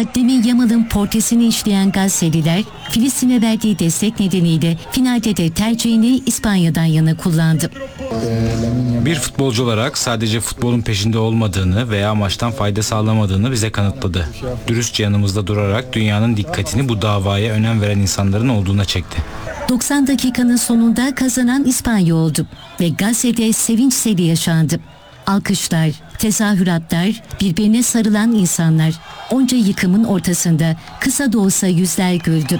Demi Yamal'ın portresini işleyen Gazze'liler, Filistin'e verdiği destek nedeniyle finalde de tercihini İspanya'dan yana kullandı. Bir futbolcu olarak sadece futbolun peşinde olmadığını veya maçtan fayda sağlamadığını bize kanıtladı. Dürüstçe yanımızda durarak dünyanın dikkatini bu davaya önem veren insanların olduğuna çekti. 90 dakikanın sonunda kazanan İspanya oldu ve Gazze'de sevinç seli yaşandı. Alkışlar, tezahüratlar, birbirine sarılan insanlar. Onca yıkımın ortasında kısa da olsa yüzler güldü.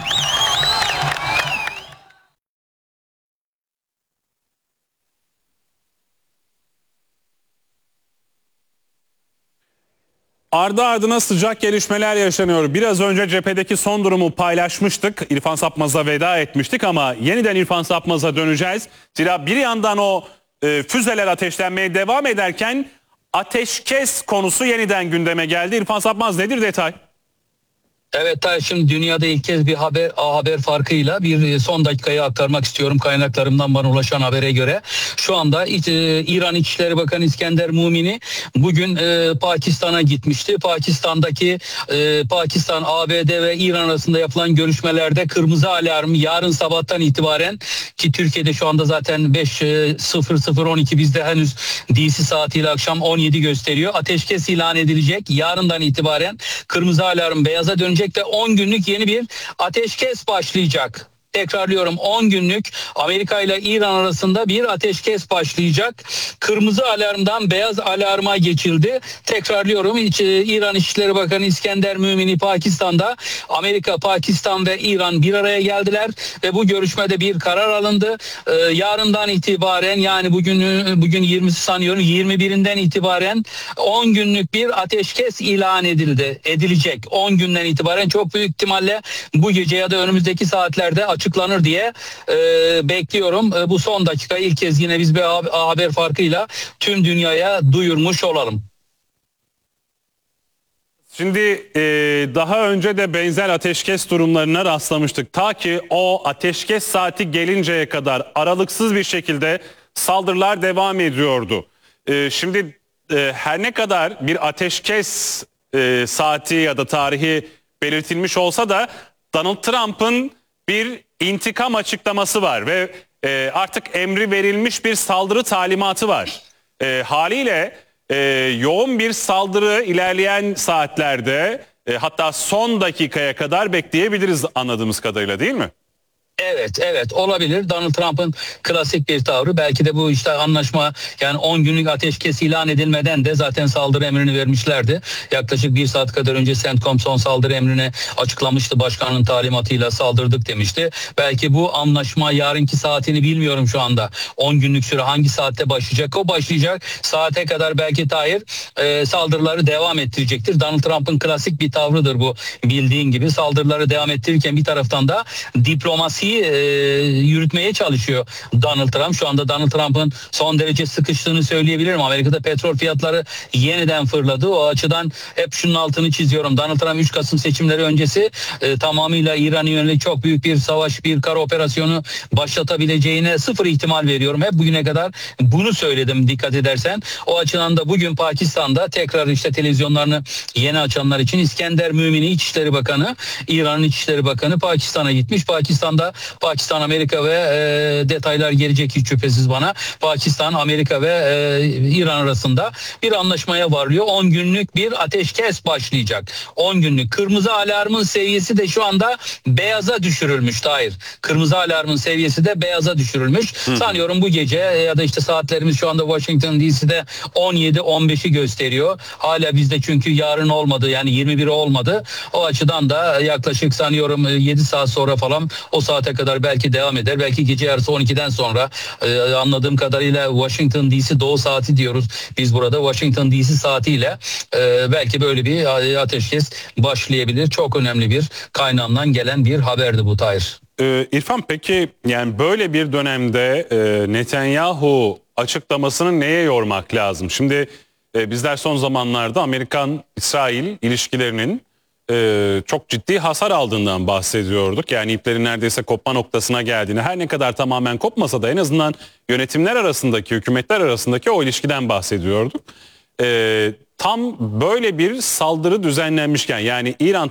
Ardı ardına sıcak gelişmeler yaşanıyor. Biraz önce cephedeki son durumu paylaşmıştık. İrfan Sapmaz'a veda etmiştik ama yeniden İrfan Sapmaz'a döneceğiz. Zira bir yandan o füzeler ateşlenmeye devam ederken ateşkes konusu yeniden gündeme geldi. İrfan Sapmaz, nedir detay? Evet, şimdi dünyada ilk kez bir haber farkıyla bir son dakikayı aktarmak istiyorum kaynaklarımdan bana ulaşan habere göre. Şu anda İran İçişleri Bakanı İskender Mumini bugün Pakistan'a gitmişti. Pakistan, ABD ve İran arasında yapılan görüşmelerde kırmızı alarm yarın sabahtan itibaren, ki Türkiye'de şu anda zaten 5:00-12 bizde henüz DC saatiyle akşam 17 gösteriyor. Ateşkes ilan edilecek. Yarından itibaren kırmızı alarm beyaza dönecek ve 10 günlük yeni bir ateşkes başlayacak. Tekrarlıyorum, 10 günlük Amerika ile İran arasında bir ateşkes başlayacak. Kırmızı alarmdan beyaz alarma geçildi. Tekrarlıyorum, İran İçişleri Bakanı İskender Mümini Pakistan'da, Amerika, Pakistan ve İran bir araya geldiler ve bu görüşmede bir karar alındı. Yarından itibaren, yani bugün 20'si sanıyorum, 21'inden itibaren 10 günlük bir ateşkes ilan edilecek. 10 günden itibaren çok büyük ihtimalle bu gece ya da önümüzdeki saatlerde açıklanır diye bekliyorum. Bu son dakika ilk kez yine biz bir haber farkıyla tüm dünyaya duyurmuş olalım. Şimdi daha önce de benzer ateşkes durumlarına rastlamıştık. Ta ki o ateşkes saati gelinceye kadar aralıksız bir şekilde saldırılar devam ediyordu. Şimdi her ne kadar bir ateşkes saati ya da tarihi belirtilmiş olsa da Donald Trump'ın bir intikam açıklaması var ve artık emri verilmiş bir saldırı talimatı var. Haliyle yoğun bir saldırı ilerleyen saatlerde, hatta son dakikaya kadar bekleyebiliriz anladığımız kadarıyla, değil mi? Evet olabilir. Donald Trump'ın klasik bir tavrı. Belki de bu işte anlaşma, yani 10 günlük ateşkes ilan edilmeden de zaten saldırı emrini vermişlerdi. Yaklaşık 1 saat kadar önce CENTCOM son saldırı emrini açıklamıştı. Başkanın talimatıyla saldırdık demişti. Belki bu anlaşma yarınki saatini bilmiyorum şu anda. 10 günlük süre hangi saatte başlayacak? O başlayacak saate kadar belki Tahir saldırıları devam ettirecektir. Donald Trump'ın klasik bir tavrıdır bu, bildiğin gibi. Saldırıları devam ettirirken bir taraftan da diplomasi yürütmeye çalışıyor Donald Trump. Şu anda Donald Trump'ın son derece sıkıştığını söyleyebilirim. Amerika'da petrol fiyatları yeniden fırladı. O açıdan hep şunun altını çiziyorum. Donald Trump 3 Kasım seçimleri öncesi tamamıyla İran'a yönelik çok büyük bir savaş, bir kara operasyonu başlatabileceğine sıfır ihtimal veriyorum. Hep bugüne kadar bunu söyledim, dikkat edersen. O açıdan da bugün Pakistan'da tekrar işte televizyonlarını yeni açanlar için İskender Mümini İçişleri Bakanı, İran'ın İçişleri Bakanı Pakistan'a gitmiş. Pakistan, Amerika ve detaylar gelecek hiç şüphesiz bana. Pakistan, Amerika ve İran arasında bir anlaşmaya varılıyor. 10 günlük bir ateşkes başlayacak. 10 günlük. Kırmızı alarmın seviyesi de şu anda beyaza düşürülmüş Tahir. Kırmızı alarmın seviyesi de beyaza düşürülmüş. Sanıyorum bu gece ya da işte saatlerimiz şu anda Washington DC'de 17-15'i gösteriyor. Hala bizde çünkü yarın olmadı, yani 21 olmadı. O açıdan da yaklaşık sanıyorum 7 saat sonra falan, o saate kadar belki devam eder. Belki gece yarısı 12'den sonra anladığım kadarıyla Washington DC doğu saati diyoruz biz burada. Washington DC saatiyle belki böyle bir ateşkes başlayabilir. Çok önemli bir kaynağından gelen bir haberdi bu Tahir. İrfan, peki yani böyle bir dönemde Netanyahu açıklamasını neye yormak lazım? Şimdi bizler son zamanlarda Amerikan-İsrail ilişkilerinin çok ciddi hasar aldığından bahsediyorduk. Yani iplerin neredeyse kopma noktasına geldiğini, her ne kadar tamamen kopmasa da en azından yönetimler arasındaki, hükümetler arasındaki o ilişkiden bahsediyorduk. Tam böyle bir saldırı düzenlenmişken, yani İran